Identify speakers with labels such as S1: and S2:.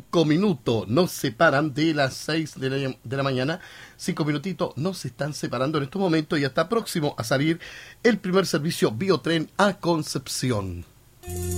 S1: 5 minutos nos separan de las 6 de la mañana. 5 minutitos nos están separando en estos momentos y ya está próximo a salir el primer servicio Biotren a Concepción.